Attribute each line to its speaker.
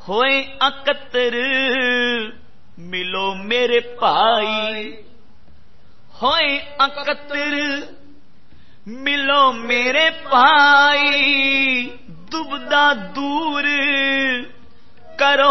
Speaker 1: होए अकतर मिलो मेरे भाई, होए अकतर मिलो मेरे भाई, दुबदा दूर करो